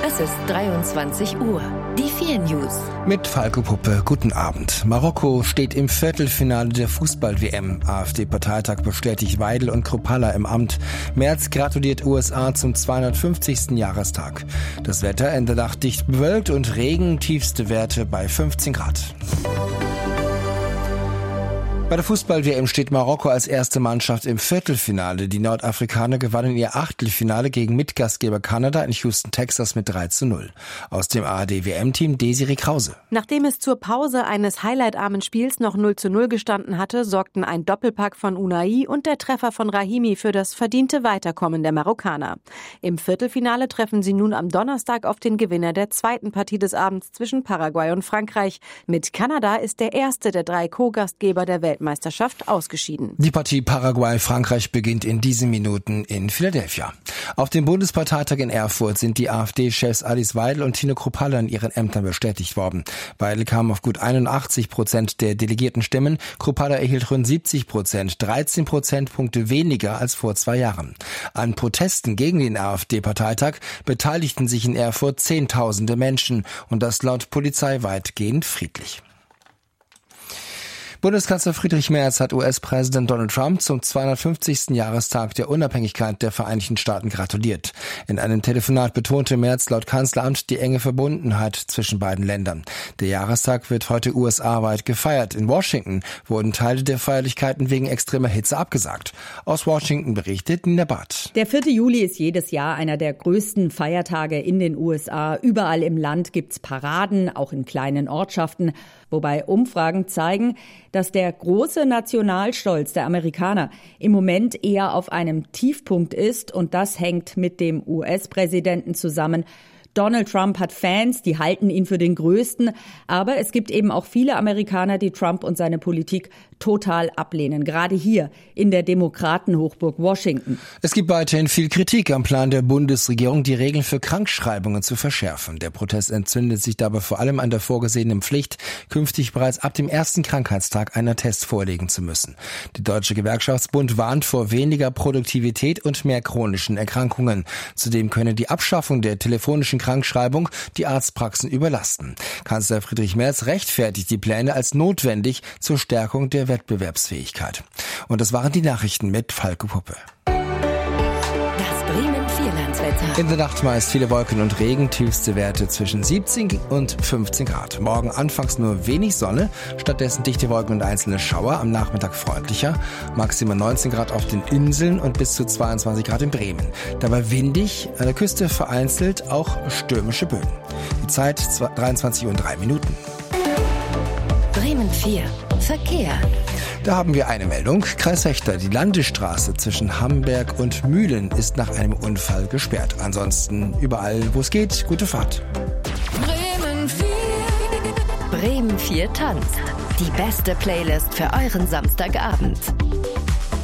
Es ist 23 Uhr. Die 4 News. Mit Falco Puppe, guten Abend. Marokko steht im Viertelfinale der Fußball-WM. AfD-Parteitag bestätigt Weidel und Kruppalla im Amt. Merz gratuliert USA zum 250. Jahrestag. Das Wetter in der Nacht dicht bewölkt und Regen, tiefste Werte bei 15 Grad. Bei der Fußball-WM steht Marokko als erste Mannschaft im Viertelfinale. Die Nordafrikaner gewannen ihr Achtelfinale gegen Mitgastgeber Kanada in Houston, Texas mit 3:0. Aus dem ARD-WM-Team Desiree Krause. Nachdem es zur Pause eines highlightarmen Spiels noch 0:0 gestanden hatte, sorgten ein Doppelpack von Unai und der Treffer von Rahimi für das verdiente Weiterkommen der Marokkaner. Im Viertelfinale treffen sie nun am Donnerstag auf den Gewinner der zweiten Partie des Abends zwischen Paraguay und Frankreich. Mit Kanada ist der erste der 3 Co-Gastgeber der Weltmeisterschaft ausgeschieden. Die Partie Paraguay-Frankreich beginnt in diesen Minuten in Philadelphia. Auf dem Bundesparteitag in Erfurt sind die AfD-Chefs Alice Weidel und Tino Kruppalla in ihren Ämtern bestätigt worden. Weidel kam auf gut 81% der delegierten Stimmen, Kruppalla erhielt rund 70%, 13 Prozentpunkte weniger als vor 2 Jahren. An Protesten gegen den AfD-Parteitag beteiligten sich in Erfurt Zehntausende Menschen und das laut Polizei weitgehend friedlich. Bundeskanzler Friedrich Merz hat US-Präsident Donald Trump zum 250. Jahrestag der Unabhängigkeit der Vereinigten Staaten gratuliert. In einem Telefonat betonte Merz laut Kanzleramt die enge Verbundenheit zwischen beiden Ländern. Der Jahrestag wird heute USA-weit gefeiert. In Washington wurden Teile der Feierlichkeiten wegen extremer Hitze abgesagt. Aus Washington berichtet Nina Barth. Der 4. Juli ist jedes Jahr einer der größten Feiertage in den USA. Überall im Land gibt's Paraden, auch in kleinen Ortschaften. Wobei Umfragen zeigen, dass der große Nationalstolz der Amerikaner im Moment eher auf einem Tiefpunkt ist. Und das hängt mit dem US-Präsidenten zusammen. Donald Trump hat Fans, die halten ihn für den Größten. Aber es gibt eben auch viele Amerikaner, die Trump und seine Politik total ablehnen. Gerade hier in der Demokratenhochburg Washington. Es gibt weiterhin viel Kritik am Plan der Bundesregierung, die Regeln für Krankschreibungen zu verschärfen. Der Protest entzündet sich dabei vor allem an der vorgesehenen Pflicht, künftig bereits ab dem ersten Krankheitstag einen Attest vorlegen zu müssen. Die Deutsche Gewerkschaftsbund warnt vor weniger Produktivität und mehr chronischen Erkrankungen. Zudem könne die Abschaffung der telefonischen Krankschreibung die Arztpraxen überlasten. Kanzler Friedrich Merz rechtfertigt die Pläne als notwendig zur Stärkung der Wettbewerbsfähigkeit. Und das waren die Nachrichten mit Falco Puppe. Das Bremen-Vierlandswetter. In der Nacht meist viele Wolken und Regen, tiefste Werte zwischen 17 und 15 Grad. Morgen anfangs nur wenig Sonne, stattdessen dichte Wolken und einzelne Schauer, am Nachmittag freundlicher, maximal 19 Grad auf den Inseln und bis zu 22 Grad in Bremen. Dabei windig, an der Küste vereinzelt auch stürmische Böen. Die Zeit 23:03 Uhr. Bremen 4. Verkehr. Da haben wir eine Meldung. Kreis Vechta, die Landesstraße zwischen Hamberg und Mühlen ist nach einem Unfall gesperrt. Ansonsten überall, wo es geht, gute Fahrt. Bremen 4. Bremen 4 tanzt. Die beste Playlist für euren Samstagabend.